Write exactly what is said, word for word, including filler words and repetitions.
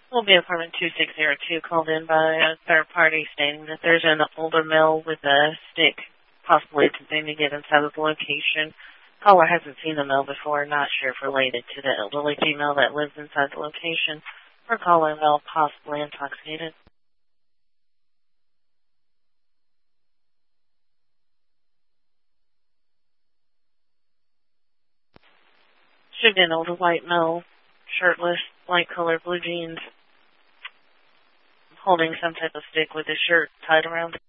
Will be apartment two six zero two called in by a third party stating that there's an older male with a stick possibly attempting to get inside of the location. Caller hasn't seen the male before, not sure if related to the elderly female that lives inside the location. Or caller male possibly intoxicated. Should be an older white male, shirtless, light color, blue jeans, holding some type of stick with his shirt tied around it.